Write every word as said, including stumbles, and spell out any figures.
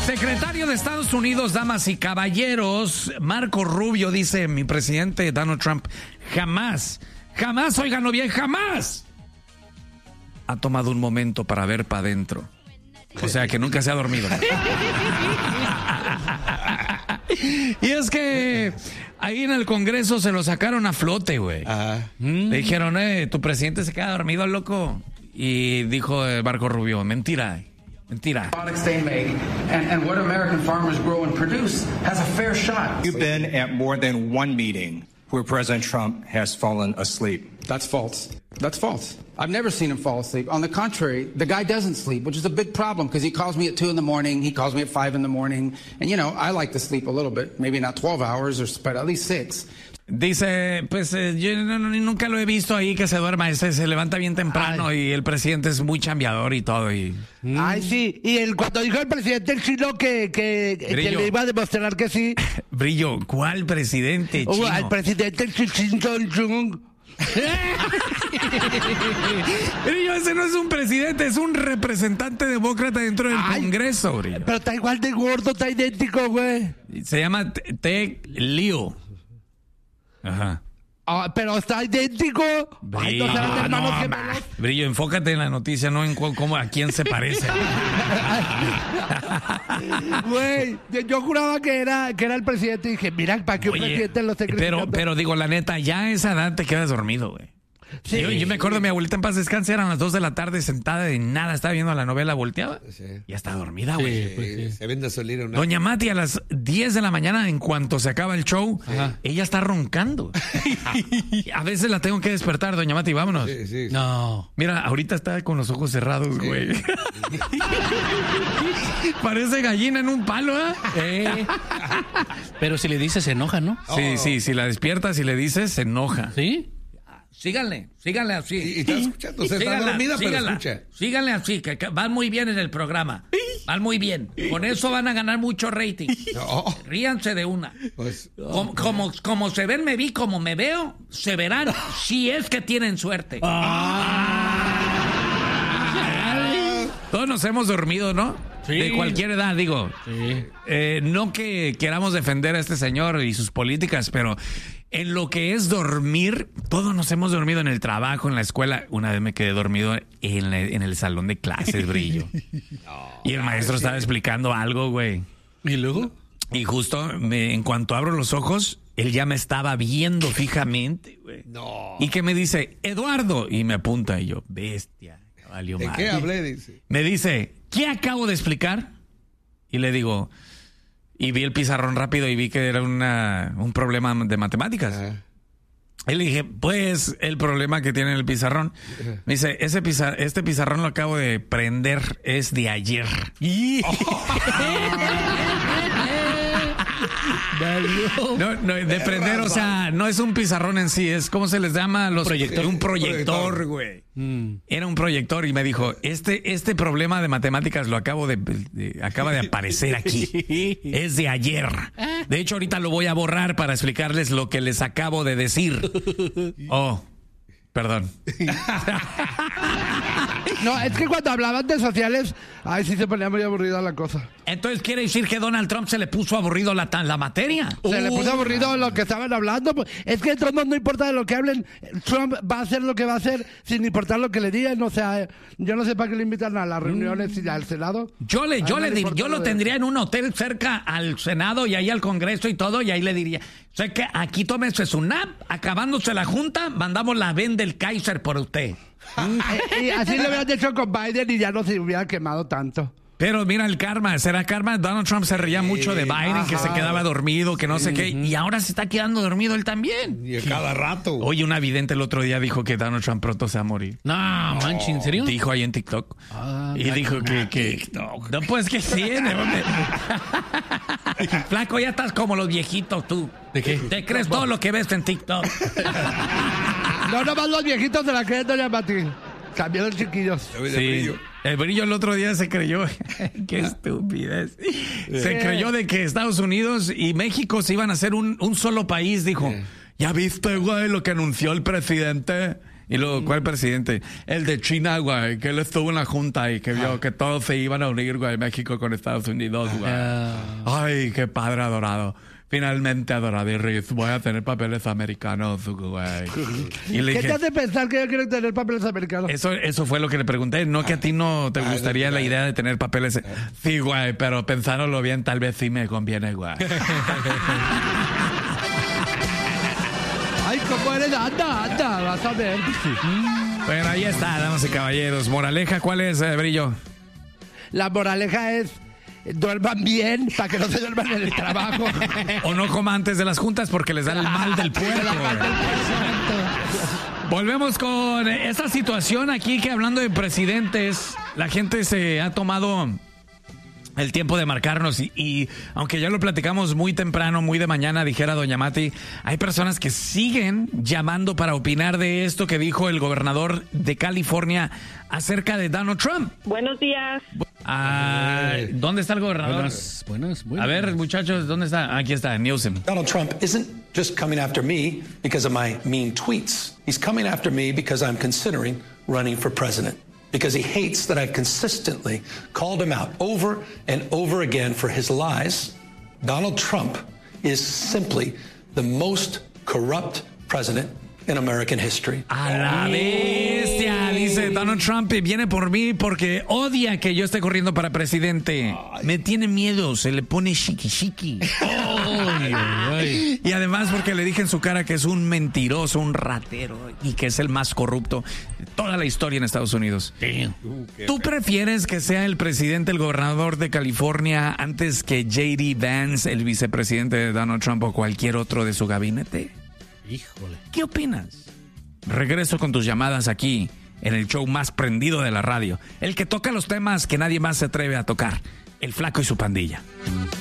Secretario de Estados Unidos, damas y caballeros, Marco Rubio dice, mi presidente Donald Trump jamás, jamás, óiganlo bien, jamás ha tomado un momento para ver para adentro. O sea, que nunca se ha dormido. Y es que ahí en el Congreso se lo sacaron a flote, güey. Mm. Le dijeron, eh, tu presidente se queda dormido, loco. Y dijo eh, Marco Rubio, mentira. Mentira. And, and what American farmers grow and produce has a fair shot. You've been at more than one meeting where President Trump has fallen asleep. That's false. That's false. I've never seen him fall asleep. On the contrary, the guy doesn't sleep, which is a big problem because he calls me at two in the morning. He calls me at five in the morning. And, you know, I like to sleep a little bit, maybe not twelve hours, or, but at least six. Dice, pues eh, yo no, no, nunca lo he visto ahí que se duerma, ese se levanta bien temprano. Ay. Y el presidente es muy chambeador y todo. Y... Ay, sí, y el, cuando dijo el presidente el chino que, que, que le iba a demostrar que sí. Brillo, ¿cuál presidente chino? Uh, el presidente el Jong-un. Brillo, ese no es un presidente, es un representante demócrata dentro del Ay, Congreso, Brillo. Pero está igual de gordo, está idéntico, güey. Se llama Ted Lieu. Ajá. Ah, pero está idéntico. Brillo, Ay, no, no, no, Brillo, enfócate en la noticia, no en cómo, a quién se parece. Güey, yo, yo juraba que era, que era el presidente y dije, mira, ¿para qué un presidente lo esté pero, pero digo, la neta, ya a esa edad te quedas dormido, güey. Sí, yo, yo me acuerdo, mi abuelita en paz descanse, eran las dos de la tarde sentada de nada, estaba viendo la novela, volteaba. Sí. Ya está dormida, güey. Sí, pues sí. Se vende a salir una... Doña Mati a las diez de la mañana, en cuanto se acaba el show, Ajá. ella está roncando. A veces la tengo que despertar, doña Mati, vámonos. Sí, sí, sí. No. Mira, ahorita está con los ojos cerrados, sí. güey. Parece gallina en un palo, ¿eh? eh. Pero si le dices, se enoja, ¿no? Sí, oh. sí, si la despiertas y le dices, se enoja. ¿Sí? Síganle, síganle así. Y, y está escuchando, o sea, está dormida, pero escucha. Síganle así, que, que van muy bien en el programa. Van muy bien. Con eso van a ganar mucho rating. No. Ríanse de una. Pues, como, como, como se ven, me vi, como me veo, se verán si es que tienen suerte. Ah. Todos nos hemos dormido, ¿no? Sí. De cualquier edad, digo. Sí. Eh, no que queramos defender a este señor y sus políticas, pero en lo que es dormir, todos nos hemos dormido en el trabajo, en la escuela. Una vez me quedé dormido en, la, en el salón de clases, Brillo. No, y el maestro sí. estaba explicando algo, güey. ¿Y luego? Y justo me, en cuanto abro los ojos, él ya me estaba viendo fijamente, güey. No. Y que me dice, Eduardo, y me apunta, y yo, bestia. Valió ¿De mal. qué hablé? Dice. Me dice, ¿qué acabo de explicar? Y le digo, y vi el pizarrón rápido y vi que era una, un problema de matemáticas. Ah. Y le dije, pues, el problema que tiene el pizarrón. Me dice, ese pizar, este pizarrón lo acabo de prender, es de ayer. No, no, de prender, o sea, no es un pizarrón en sí, es como se les llama a los proyector. Un proyector, güey. Mm. Era un proyector y me dijo, este, este problema de matemáticas lo acabo de, de acaba de aparecer aquí. Es de ayer. De hecho, ahorita lo voy a borrar para explicarles lo que les acabo de decir. Oh, perdón. No, es que cuando hablaban de sociales, ay, sí se ponía muy aburrida la cosa. Entonces, ¿quiere decir que Donald Trump se le puso aburrido la, la materia? Se uh. le puso aburrido lo que estaban hablando. Es que entonces no importa de lo que hablen, Trump va a hacer lo que va a hacer sin importar lo que le digan. O sea, yo no sé para qué le invitan a las reuniones mm. y al Senado. Yo le, yo le, le yo lo tendría en un hotel cerca al Senado y ahí al Congreso y todo, y ahí le diría, sé que aquí tómese su nap, acabándose la junta, mandamos la ven del Kaiser por usted. Y así lo hubieran hecho con Biden y ya no se hubiera quemado tanto. Pero mira el karma, será karma. Donald Trump se reía sí, mucho de Biden, ajá. que se quedaba dormido, que no sé qué, y ahora se está quedando dormido él también. Y a cada rato. Oye, una vidente el otro día dijo que Donald Trump pronto se va a morir. No, no. manches, ¿en serio? Dijo ahí en TikTok. Ah, y dijo que, que TikTok. No, pues que tiene, hombre. Flaco, ya estás como los viejitos tú. ¿De qué? Te crees todo lo que ves en TikTok. No, nomás los viejitos de la creen, doña Mati. Cambiaron chiquillos. Sí. El Brillo el otro día se creyó, qué estupidez, se creyó de que Estados Unidos y México se iban a hacer un, un solo país, dijo, ¿ya viste, güey, lo que anunció el presidente? Y luego, ¿cuál presidente? El de China, güey, que él estuvo en la junta y que vio ah. que todos se iban a unir, güey, México con Estados Unidos, güey. Ah. Ay, qué padre adorado. Finalmente, adorado y Riz, voy a tener papeles americanos, güey. Y le ¿Qué dije, te hace pensar que yo quiero tener papeles americanos? Eso, eso fue lo que le pregunté. No que a ti no te gustaría la idea de tener papeles. Sí, güey, pero pensándolo bien, tal vez sí me conviene, güey. Ay, ¿cómo eres? Anda, anda, vas a ver. Bueno, ahí está, damas y caballeros. Moraleja, ¿cuál es, eh, Brillo? La moraleja es... duerman bien para que no se duerman en el trabajo. O no coman antes de las juntas porque les dan el mal del puerco. Volvemos con esta situación aquí que hablando de presidentes, la gente se ha tomado el tiempo de marcarnos y, y aunque ya lo platicamos muy temprano, muy de mañana, dijera doña Mati, hay personas que siguen llamando para opinar de esto que dijo el gobernador de California acerca de Donald Trump. Buenos días. Ah, ¿dónde está el gobernador? Buenas, buenas, buenas. A ver, muchachos, ¿dónde está? Aquí está, Newsom. Donald Trump isn't just coming after me because of my mean tweets. He's coming after me because I'm considering running for president. Because he hates that I've consistently called him out over and over again for his lies. Donald Trump is simply the most corrupt president in American history. A la bestia, dice Donald Trump, viene por mí porque odia que yo esté corriendo para presidente. Me tiene miedo, se le pone chiqui chiqui. Ay, ay. Y además porque le dije en su cara que es un mentiroso, un ratero y que es el más corrupto de toda la historia en Estados Unidos. ¿Tú prefieres que sea el presidente, el gobernador de California antes que J D Vance, el vicepresidente de Donald Trump o cualquier otro de su gabinete? Híjole. ¿Qué opinas? Regreso con tus llamadas aquí, en el show más prendido de la radio. El que toca los temas que nadie más se atreve a tocar. El Flaco y su pandilla.